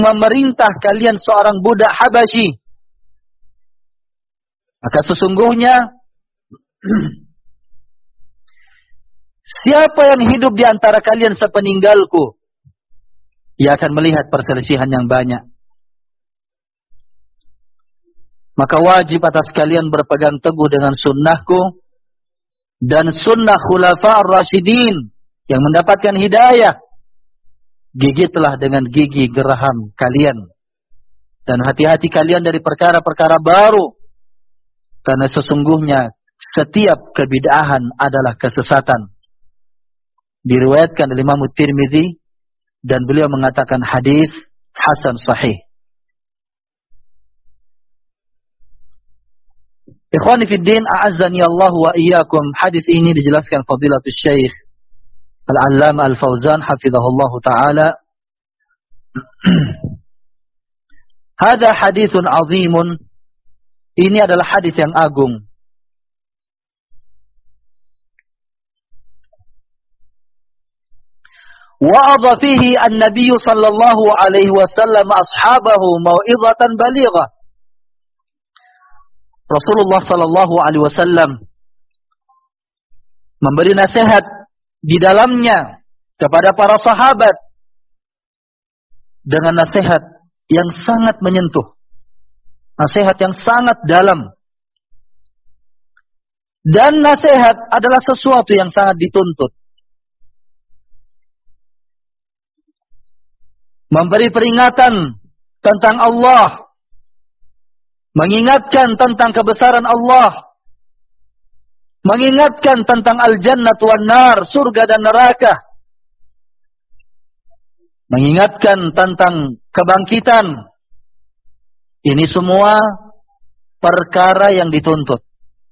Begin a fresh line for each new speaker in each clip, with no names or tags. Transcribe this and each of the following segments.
memerintah kalian seorang budak Habasyi. Maka sesungguhnya siapa yang hidup di antara kalian sepeninggalku, ia akan melihat perselisihan yang banyak. Maka wajib atas kalian berpegang teguh dengan sunnahku dan sunnah khulafa ar-rasyidin yang mendapatkan hidayah. Gigitlah dengan gigi geraham kalian. Dan hati-hati kalian dari perkara-perkara baru. Karena sesungguhnya setiap kebid'ahan adalah kesesatan. Diriwayatkan oleh Imam Tirmizi dan beliau mengatakan hadis hasan sahih. Ikhwani fi din, a'azzani Allah wa iyyakum. Hadis ini dijelaskan Fadilatul Syekh Al-Allamah Al-Fauzan hafizahullah ta'ala. Hada hadithun azimun. Ini adalah hadis yang agung. Wa'adha fihi an-nabiy sallallahu alaihi wasallam ashabahu mau'izatan balighah. Rasulullah sallallahu alaihi wasallam memberi nasihat di dalamnya kepada para sahabat dengan nasihat yang sangat menyentuh, nasihat yang sangat dalam. Dan nasihat adalah sesuatu yang sangat dituntut. Memberi peringatan tentang Allah, mengingatkan tentang kebesaran Allah, mengingatkan tentang al-jannah wan nar, surga dan neraka, mengingatkan tentang kebangkitan. Ini semua perkara yang dituntut.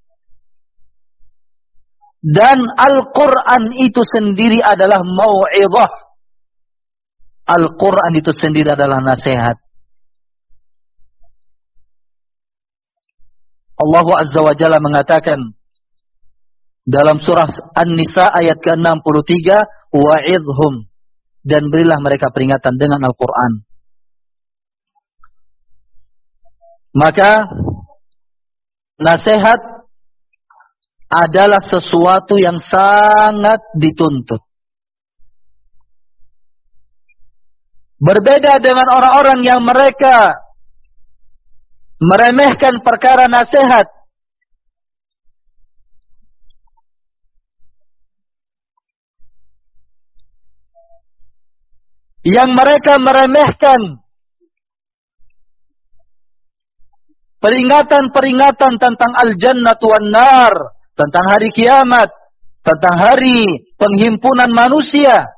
Dan Al-Quran itu sendiri adalah mau'izah. Al-Quran itu sendiri adalah nasihat. Allah Azza wa Jalla mengatakan dalam surah An-Nisa ayat ke-63, wa'idhum, dan berilah mereka peringatan dengan Al-Quran. Maka nasihat adalah sesuatu yang sangat dituntut. Berbeda dengan orang-orang yang mereka meremehkan perkara nasihat. Yang mereka meremehkan peringatan-peringatan tentang al-jannah wan nar, tentang hari kiamat, tentang hari penghimpunan manusia.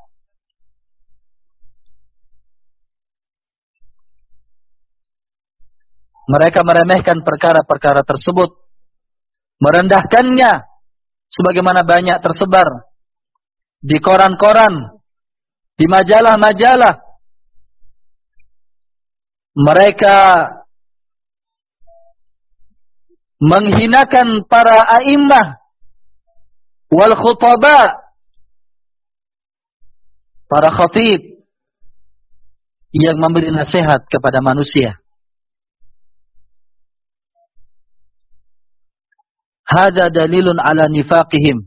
Mereka meremehkan perkara-perkara tersebut, merendahkannya, sebagaimana banyak tersebar di koran-koran, di majalah-majalah. Mereka menghinakan para a'immah wal khutaba, para khatib yang memberi nasihat kepada manusia. Hada dalilun ala nifaqihim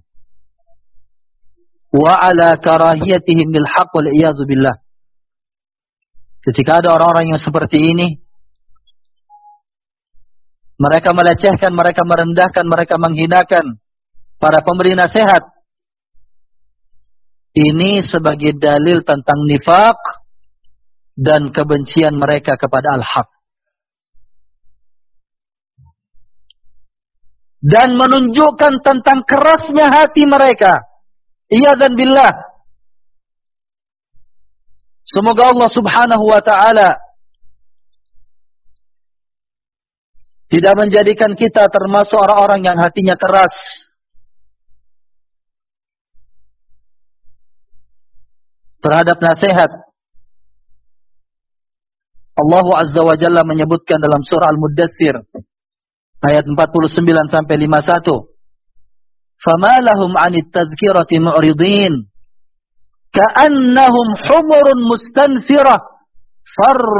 wa ala karahiyatihim lil haqq wal iyadzu billah. Ketika ada orang-orang yang seperti ini, mereka melecehkan, mereka merendahkan, mereka menghinakan para pemberi nasihat. Ini sebagai dalil tentang nifaq dan kebencian mereka kepada al-haq. Dan menunjukkan tentang kerasnya hati mereka. Iyadzan billah. Semoga Allah subhanahu wa ta'ala tidak menjadikan kita termasuk orang-orang yang hatinya keras. Terhadap nasihat. Allah Azza wa Jalla menyebutkan dalam surah Al-Muddathir ayat 49 sampai 51. Fama lahum 'anit tadhkirati mu'ridin ka'annahum humurun mustanfirah